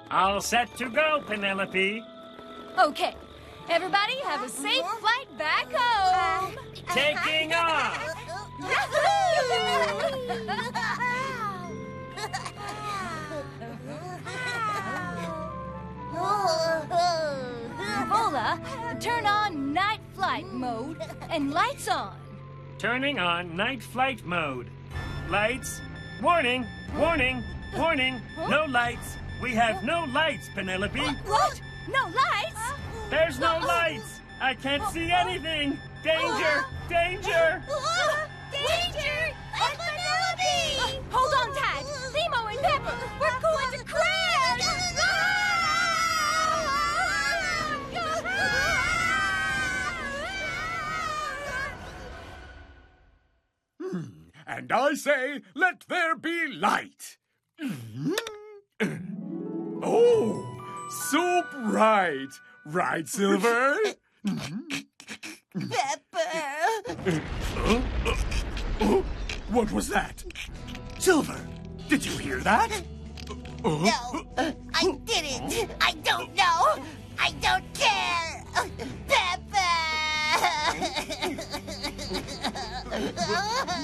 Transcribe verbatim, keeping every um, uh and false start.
All set to go, Penelope. Okay. Everybody have a safe flight back home. Taking off. Vola, turn on night flight mode and lights on. Turning on night flight mode. Lights. Warning, warning, warning. No lights. We have no lights, Penelope. What? No lights? There's no lights. I can't see anything. Danger, danger. Danger! It's Penelope! Hold on tight. Nemo and Pepper, we're going to crash! And I say, let there be light. Oh, so bright. Right, Silver? Pepper! Oh, what was that? Silver, did you hear that? No, I didn't. I don't know.